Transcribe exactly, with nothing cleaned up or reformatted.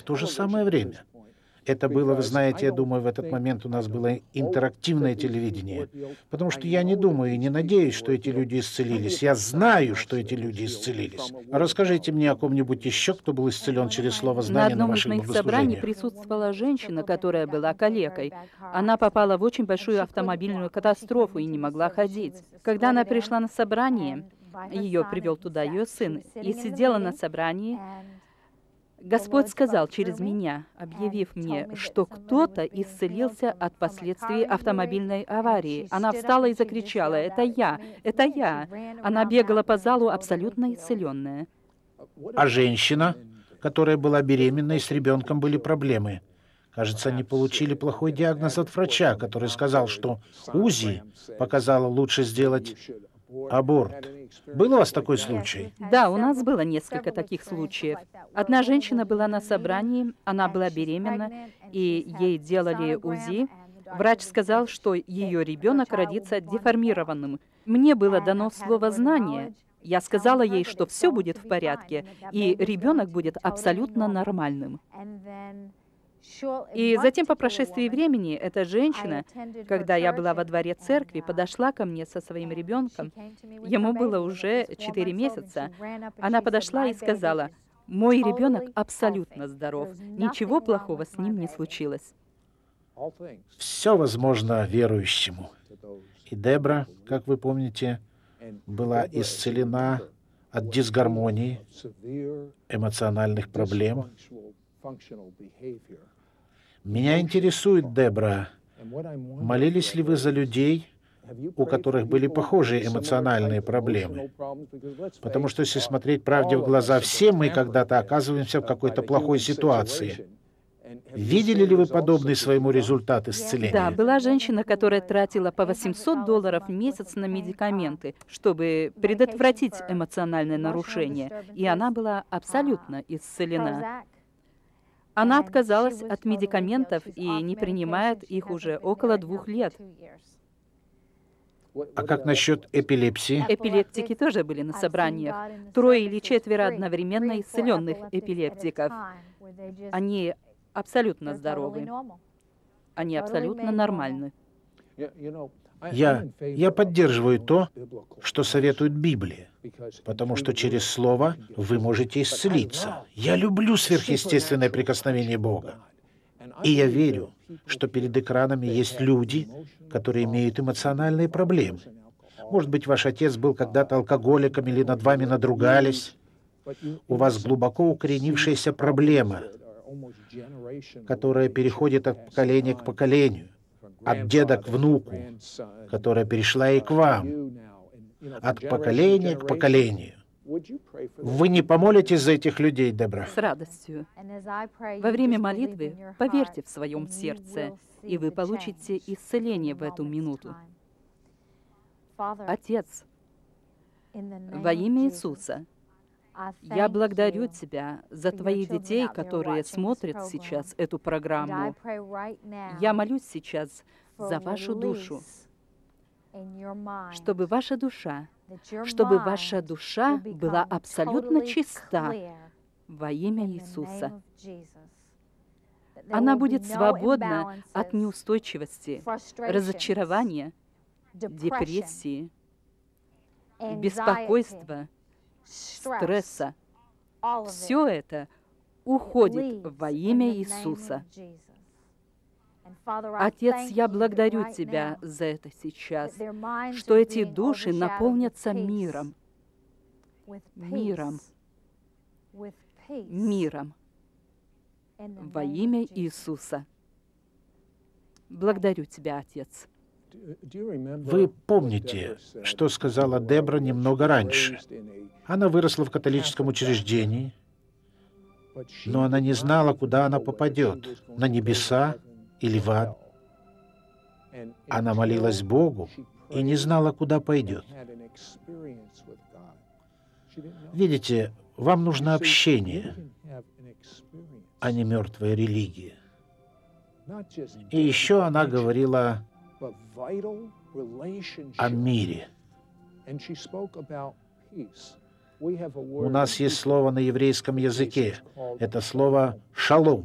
в то же самое время. Это было, вы знаете, я думаю, в этот момент у нас было интерактивное телевидение, потому что я не думаю и не надеюсь, что эти люди исцелились. Я знаю, что эти люди исцелились. Расскажите мне о ком-нибудь еще, кто был исцелен через слово На знания на одном из ваших моих собраний богослужениях. присутствовала женщина, которая была калекой. Она попала в очень большую автомобильную катастрофу и не могла ходить. Когда она пришла на собрание, ее привел туда ее сын, и сидела на собрании, Господь сказал через меня, объявив мне, что кто-то исцелился от последствий автомобильной аварии. Она встала и закричала: «Это я! Это я!» Она бегала по залу абсолютно исцеленная. А женщина, которая была беременна и с ребенком были проблемы. Кажется, они получили плохой диагноз от врача, который сказал, что УЗИ показало лучше сделать аборт. Был у вас такой случай? Да, у нас было несколько таких случаев. Одна женщина была на собрании, она была беременна, и ей делали УЗИ. Врач сказал, что ее ребенок родится деформированным. Мне было дано слово знания. Я сказала ей, что все будет в порядке, и ребенок будет абсолютно нормальным. И затем, по прошествии времени, эта женщина, когда я была во дворе церкви, подошла ко мне со своим ребенком. Ему было уже четыре месяца. Она подошла и сказала: «Мой ребенок абсолютно здоров. Ничего плохого с ним не случилось». Все возможно верующему. И Дебра, как вы помните, была исцелена от дисгармонии, эмоциональных проблем. Меня интересует, Дебра, молились ли вы за людей, у которых были похожие эмоциональные проблемы? Потому что, если смотреть правде в глаза, все мы когда-то оказываемся в какой-то плохой ситуации. Видели ли вы подобный своему результат Да, исцеления? была женщина, которая тратила по восемьсот долларов в месяц на медикаменты, чтобы предотвратить эмоциональное нарушение, и она была абсолютно исцелена. Она отказалась от медикаментов и не принимает их уже около двух лет. А как насчет эпилепсии? Эпилептики тоже были на собраниях. Трое или четверо одновременно исцеленных эпилептиков. Они абсолютно здоровы. Они абсолютно нормальны. Я, я поддерживаю то, что советует Библия, потому что через Слово вы можете исцелиться. Я люблю сверхъестественное прикосновение Бога. И я верю, что перед экранами есть люди, которые имеют эмоциональные проблемы. Может быть, ваш отец был когда-то алкоголиком или над вами надругались. У вас глубоко укоренившаяся проблема, которая переходит от поколения к поколению, от деда к внуку, которая перешла и к вам, от поколения к поколению. Вы не помолитесь за этих людей, Дебра? С радостью. Во время молитвы поверьте в своем сердце, и вы получите исцеление в эту минуту. Отец, во имя Иисуса, я благодарю Тебя за Твоих детей, которые смотрят сейчас эту программу. Я молюсь сейчас за вашу душу, чтобы ваша душа, чтобы ваша душа была абсолютно чиста во имя Иисуса. Она будет свободна от неустойчивости, разочарования, депрессии, беспокойства, стресса. Все это уходит во имя Иисуса. Отец, я благодарю Тебя за это сейчас, что эти души наполнятся миром, миром, миром во имя Иисуса. Благодарю Тебя, Отец. Вы помните, что сказала Дебра немного раньше? Она выросла в католическом учреждении, но она не знала, куда она попадет, на небеса или в ад. Она молилась Богу и не знала, куда пойдет. Видите, вам нужно общение, а не мертвая религия. И еще она говорила о мире. У нас есть слово на еврейском языке. Это слово «шалом».